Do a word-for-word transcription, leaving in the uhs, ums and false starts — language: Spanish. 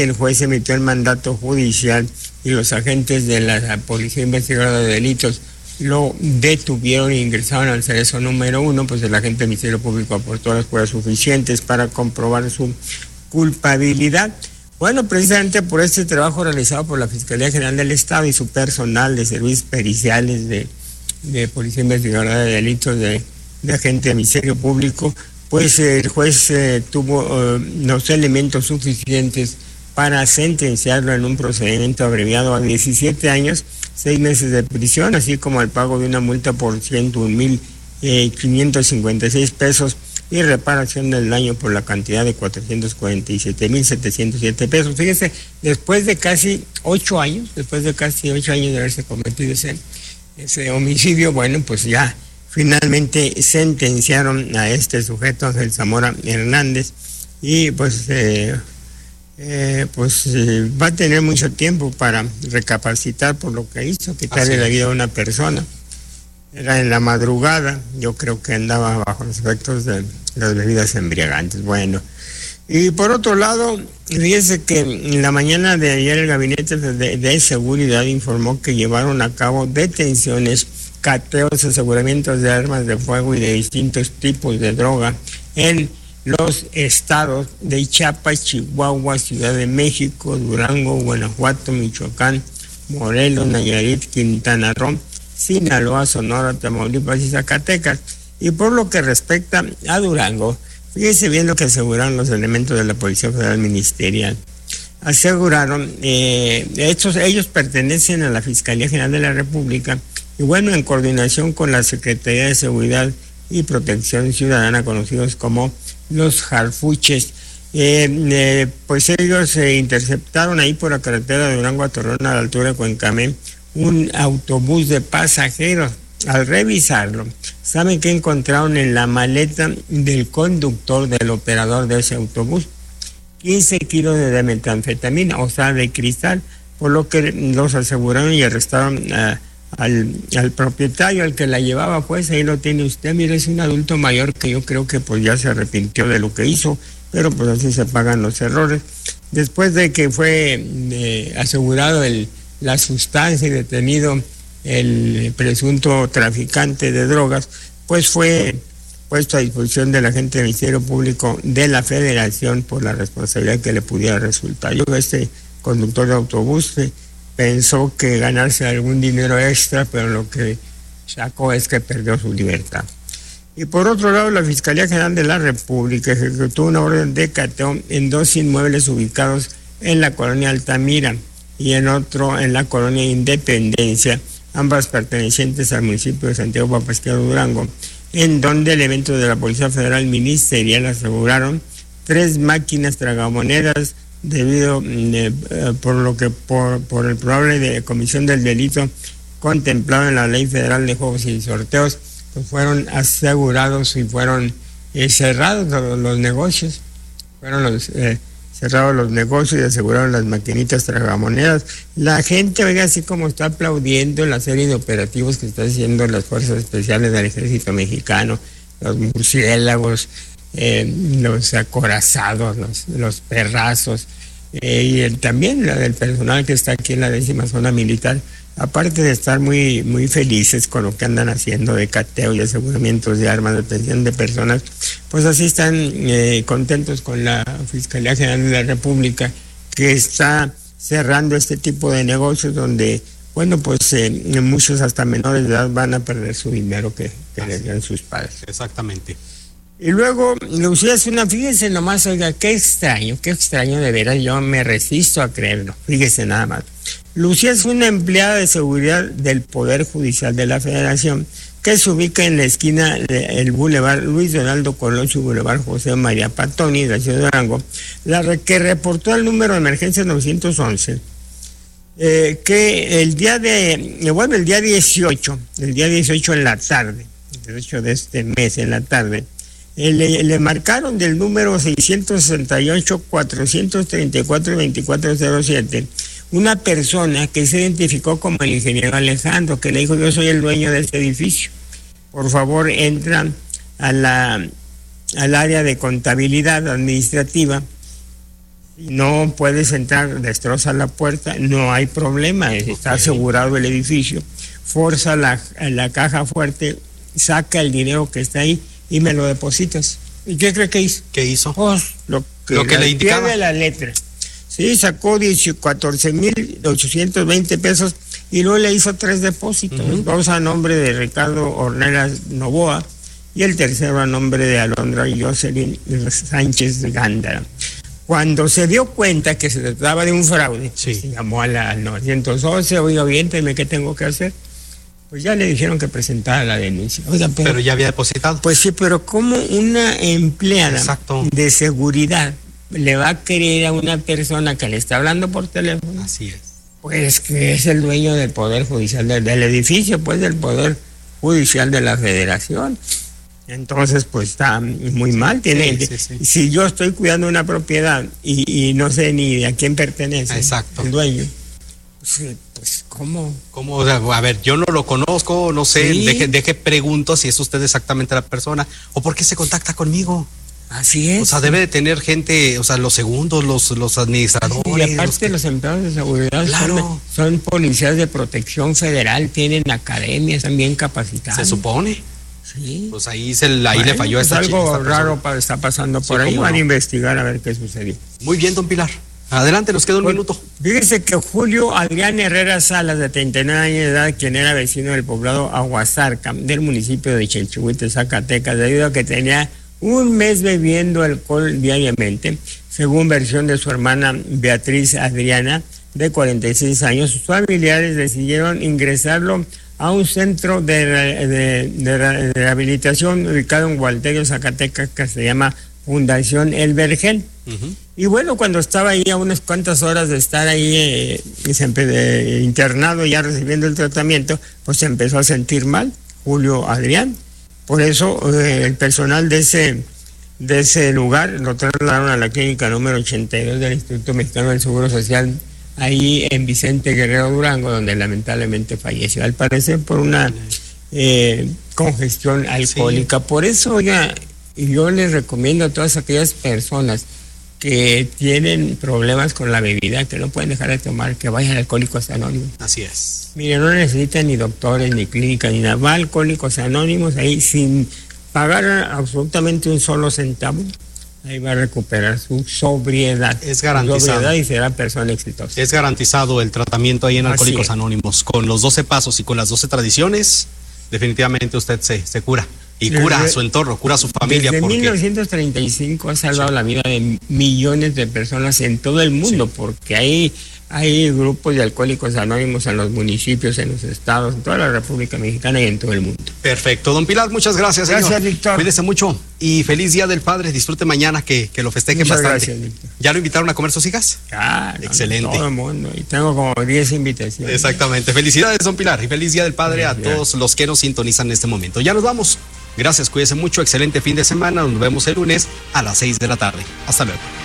el juez emitió el mandato judicial y los agentes de la Policía Investigadora de Delitos lo detuvieron e ingresaron al cerezo número uno, pues el agente del Ministerio Público aportó las pruebas suficientes para comprobar su culpabilidad. Bueno, precisamente por este trabajo realizado por la Fiscalía General del Estado y su personal de servicios periciales de, de Policía Investigadora de Delitos de, de agente del Ministerio Público, pues el juez eh, tuvo eh, los elementos suficientes para sentenciarlo en un procedimiento abreviado a diecisiete años, seis meses de prisión, así como el pago de una multa por ciento un mil quinientos cincuenta y seis pesos y reparación del daño por la cantidad de cuatrocientos cuarenta y siete mil setecientos siete pesos. Fíjese, después de casi ocho años, después de casi ocho años de haberse cometido ese, ese homicidio, bueno, pues ya finalmente sentenciaron a este sujeto, Ángel Zamora Hernández, y pues... Eh, Eh, pues eh, va a tener mucho tiempo para recapacitar por lo que hizo, quitarle la vida a una persona. Era en la madrugada, yo creo que andaba bajo los efectos de las bebidas embriagantes. Bueno, y por otro lado, fíjese que en la mañana de ayer el Gabinete de, de Seguridad informó que llevaron a cabo detenciones, cateos, aseguramientos de armas de fuego y de distintos tipos de droga en los estados de Chiapas, Chihuahua, Ciudad de México, Durango, Guanajuato, Michoacán, Morelos, Nayarit, Quintana Roo, Sinaloa, Sonora, Tamaulipas y Zacatecas. Y por lo que respecta a Durango, fíjese bien lo que aseguraron los elementos de la Policía Federal Ministerial. Aseguraron, eh, estos, ellos pertenecen a la Fiscalía General de la República y bueno, en coordinación con la Secretaría de Seguridad y Protección Ciudadana, conocidos como los Jarfuches, eh, eh, pues ellos eh, interceptaron ahí por la carretera de Durango a Torreón, a la altura de Cuencamén, un autobús de pasajeros. Al revisarlo, ¿saben qué encontraron en la maleta del conductor, del operador de ese autobús? quince kilos de metanfetamina, o sea, de cristal, por lo que los aseguraron y arrestaron a, al, al propietario, al que la llevaba. Pues ahí lo tiene usted, mire, es un adulto mayor que yo creo que pues ya se arrepintió de lo que hizo, pero pues así se pagan los errores. Después de que fue eh, asegurado el, la sustancia y detenido el presunto traficante de drogas, pues fue puesto a disposición del agente del Ministerio Público de la Federación por la responsabilidad que le pudiera resultar. Yo, este conductor de autobús eh, pensó que ganarse algún dinero extra, pero lo que sacó es que perdió su libertad. Y por otro lado, la Fiscalía General de la República ejecutó una orden de cateo en dos inmuebles ubicados en la colonia Altamira y en otro en la colonia Independencia, ambas pertenecientes al municipio de Santiago Papasquiaro, Durango, en donde elementos de la Policía Federal Ministerial aseguraron tres máquinas tragamonedas debido eh, por lo que por, por el probable de comisión del delito contemplado en la Ley Federal de Juegos y Sorteos, pues fueron asegurados y fueron eh, cerrados los, los negocios, fueron los eh, cerrados los negocios y aseguraron las maquinitas tragamonedas. La gente, oiga, así como está aplaudiendo la serie de operativos que están haciendo las fuerzas especiales del Ejército Mexicano, los murciélagos, eh, los acorazados, los, los perrazos, eh, y el, también la del personal que está aquí en la décima zona militar, aparte de estar muy, muy felices con lo que andan haciendo de cateo y aseguramientos de armas, detención de personas, pues así están eh, contentos con la Fiscalía General de la República, que está cerrando este tipo de negocios donde, bueno, pues eh, muchos hasta menores de edad van a perder su dinero que, que les dan sus padres. Exactamente. Y luego, Lucía Zuna, fíjese nomás, oiga, qué extraño, qué extraño de veras, yo me resisto a creerlo, fíjese nada más. Lucía es una empleada de seguridad del Poder Judicial de la Federación que se ubica en la esquina del Boulevard Luis Donaldo Colosio y Boulevard José María Patoni de la ciudad de Durango, la que reportó al número de emergencia novecientos once eh, que el día de, bueno, el día dieciocho, el día dieciocho en la tarde, el dieciocho de este mes en la tarde, eh, le, le marcaron del número seiscientos sesenta y ocho, cuatrocientos treinta y cuatro, veinticuatro cero siete una persona que se identificó como el ingeniero Alejandro, que le dijo: yo soy el dueño de este edificio, por favor entra a la, al área de contabilidad administrativa no puedes entrar, destrozas la puerta, no hay problema, está okay. asegurado el edificio, forza la, la caja fuerte, saca el dinero que está ahí y me lo depositas. ¿Y qué cree que hizo? ¿Qué hizo? Pues, lo que, lo que le indicaba. De la letra. Sí, sacó catorce mil ochocientos veinte pesos y luego le hizo tres depósitos, uh-huh. dos a nombre de Ricardo Ornelas Novoa y el tercero a nombre de Alondra Jocelyn Sánchez Gándara. Cuando se dio cuenta que se trataba de un fraude, sí. se llamó a la, al novecientos once, oiga, oriénteme, ¿qué tengo que hacer? Pues ya le dijeron que presentara la denuncia. Oiga, pero, pero ya había depositado. Pues sí, pero ¿cómo una empleada Exacto. de seguridad le va a creer a una persona que le está hablando por teléfono? Así es. Pues que es el dueño del Poder Judicial, del, del edificio, pues del Poder Judicial de la Federación. Entonces, pues está muy mal. Tiene, sí, sí, sí. Si yo estoy cuidando una propiedad y, y no sé ni a quién pertenece Exacto. el dueño, pues, pues ¿cómo? ¿Cómo? A ver, yo no lo conozco, no sé, sí. deje, deje pregunto si es usted exactamente la persona o por qué se contacta conmigo. Así es. O sea, debe de tener gente, o sea, los segundos, los, los administradores. Y aparte los que... los empleados de seguridad claro. son, son policías de protección federal, tienen academias, están bien capacitados. Se supone. Sí. Pues ahí, se, ahí bueno, le falló a esta pues algo esta raro pa, está pasando por sí, ahí, van no. a investigar a ver qué sucedió. Muy bien, don Pilar. Adelante, nos queda un pues, minuto. Fíjese que Julio Adrián Herrera Salas, de treinta y nueve años de edad, quien era vecino del poblado Aguasarca, del municipio de Chalchihuite, Zacatecas, debido a que tenía un mes bebiendo alcohol diariamente, según versión de su hermana Beatriz Adriana, de cuarenta y seis años, sus familiares decidieron ingresarlo a un centro de, de, de, de rehabilitación ubicado en Gualterio, Zacatecas, que se llama Fundación El Vergel. Uh-huh. Y bueno, cuando estaba ahí a unas cuantas horas de estar ahí eh, eh, internado, ya recibiendo el tratamiento, pues se empezó a sentir mal, Julio Adrián. Por eso eh, el personal de ese, de ese lugar lo trasladaron a la clínica número ochenta y dos del Instituto Mexicano del Seguro Social, ahí en Vicente Guerrero Durango, donde lamentablemente falleció, al parecer por una eh, congestión alcohólica. Sí. Por eso, oiga, yo les recomiendo a todas aquellas personas que tienen problemas con la bebida, que no pueden dejar de tomar, que vayan a Alcohólicos Anónimos. Así es. Mire, no necesitan ni doctores, ni clínica, ni nada. Va a Alcohólicos Anónimos ahí sin pagar absolutamente un solo centavo. Ahí va a recuperar su sobriedad. Es garantizado. Sobriedad y será persona exitosa. Es garantizado el tratamiento ahí en Alcohólicos Anónimos. Con los doce pasos y con las doce tradiciones, definitivamente usted se, se cura. Y cura desde, a su entorno, cura a su familia. Desde porque... mil novecientos treinta y cinco ha salvado sí. la vida de millones de personas en todo el mundo, sí. porque hay, hay grupos de Alcohólicos Anónimos en los municipios, en los estados, en toda la República Mexicana y en todo el mundo. Perfecto. Don Pilar, muchas gracias, gracias señor. Gracias, Víctor. Cuídese mucho y feliz Día del Padre. Disfrute mañana, que, que lo festejen muchas bastante. Gracias, Víctor. ¿Ya lo invitaron a comer sus hijas? Ah, excelente. No, todo el mundo. Y tengo como diez invitaciones. Exactamente. Felicidades, don Pilar. Y feliz Día del Padre gracias. a todos los que nos sintonizan en este momento. Ya nos vamos. Gracias, cuídense mucho, excelente fin de semana, nos vemos el lunes a las seis de la tarde. Hasta luego.